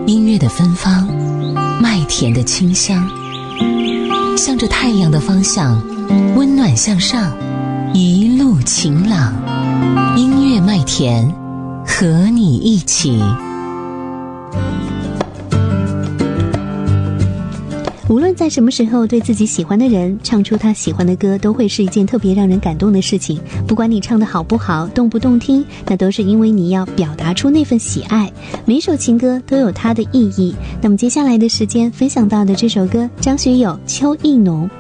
音乐的芬芳，麦田的清香，向着太阳的方向，温暖向上，一路晴朗。音乐麦田，和你一起。 无论在什么时候，对自己喜欢的人唱出他喜欢的歌，都会是一件特别让人感动的事情。不管你唱得好不好，动不动听，那都是因为你要表达出那份喜爱。每一首情歌都有它的意义。那么接下来的时间分享到的这首歌，张学友、邱意浓，